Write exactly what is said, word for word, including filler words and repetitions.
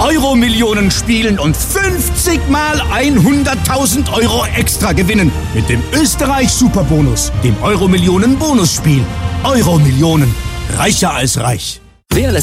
Euro-Millionen spielen und fünfzig mal hunderttausend Euro extra gewinnen mit dem Österreich-Superbonus, dem Euro-Millionen-Bonusspiel. Euro-Millionen, reicher als reich. Wer lässt